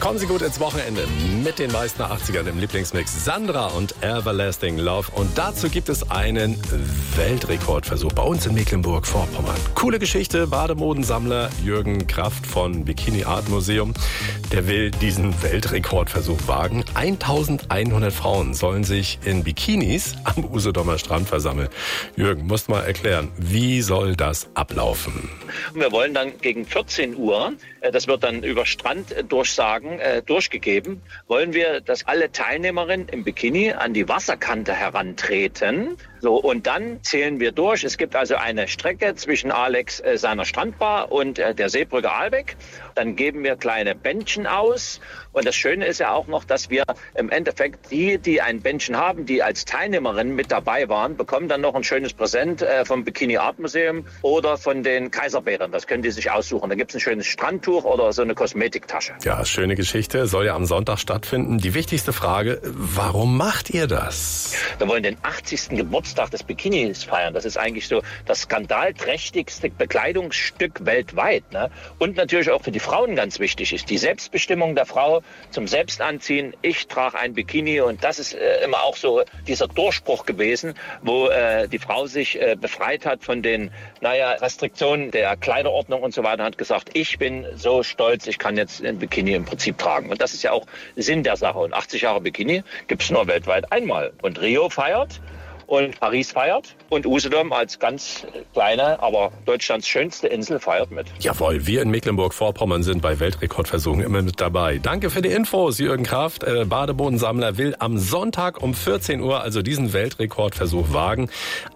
Kommen Sie gut ins Wochenende mit den meisten 80ern im Lieblingsmix Sandra und Everlasting Love. Und dazu gibt es einen Weltrekordversuch bei uns in Mecklenburg-Vorpommern. Coole Geschichte, Bademodensammler Jürgen Kraft von Bikini Art Museum, der will diesen Weltrekordversuch wagen. 1100 Frauen sollen sich in Bikinis am Usedomer Strand versammeln. Jürgen, musst mal erklären, wie soll das ablaufen? Wir wollen dann gegen 14 Uhr, das wird dann über Stranddurchsagen durchgegeben, wollen wir, dass alle Teilnehmerinnen im Bikini an die Wasserkante herantreten. So, und dann zählen wir durch. Es gibt also eine Strecke zwischen Alex seiner Strandbar und der Seebrücke Ahlbeck. Dann geben wir kleine Bändchen aus. Und das Schöne ist ja auch noch, dass wir im Endeffekt die ein Bändchen haben, die als Teilnehmerinnen mit dabei waren, bekommen dann noch ein schönes Präsent vom Bikini Art Museum oder von den Kaiserbädern. Das können die sich aussuchen. Da gibt es ein schönes Strandtuch oder so eine Kosmetiktasche. Ja, schöne Geschichte. Soll ja am Sonntag stattfinden. Die wichtigste Frage, warum macht ihr das? Wir wollen den 80. Geburtstag des Bikinis feiern. Das ist eigentlich so das skandalträchtigste Bekleidungsstück weltweit, ne? Und natürlich auch für die Frauen ganz wichtig ist. Die Selbstbestimmung der Frau zum Selbstanziehen. Ich trage ein Bikini und das ist immer auch so dieser Durchbruch gewesen, wo die Frau sich befreit hat von den Restriktionen der Kleiderordnung und so weiter, hat gesagt, ich bin so stolz, ich kann jetzt ein Bikini im Prinzip tragen. Und das ist ja auch Sinn der Sache. Und 80 Jahre Bikini gibt es nur weltweit einmal. Und Rio feiert und Paris feiert und Usedom als ganz kleine, aber Deutschlands schönste Insel feiert mit. Jawohl, wir in Mecklenburg-Vorpommern sind bei Weltrekordversuchen immer mit dabei. Danke für die Infos, Jürgen Kraft. Bademodensammler will am Sonntag um 14 Uhr also diesen Weltrekordversuch wagen.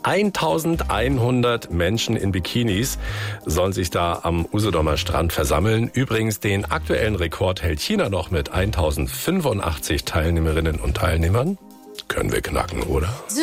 1100 Menschen in Bikinis sollen sich da am Usedomer Strand versammeln. Übrigens, den aktuellen Rekord hält China noch mit 1085 Teilnehmerinnen und Teilnehmern. Können wir knacken, oder?